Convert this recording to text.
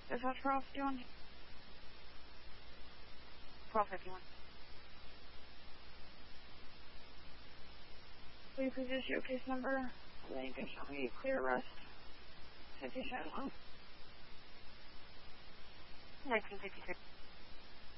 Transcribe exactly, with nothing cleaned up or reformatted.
Dispatch twelve fifty-one. twelve fifty-one. Will you please issue your case number? And then you can show me clear arrest. fifty-seven. nineteen fifty-six.